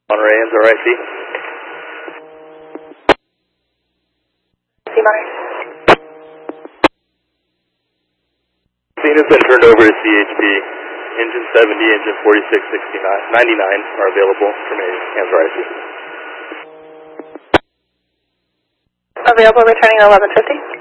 Monterey, NZRIC. C-Monterey. Scene has been turned over to CHP. Engine 70, engine 4699 are available from NZRIC. Available returning at 11:50.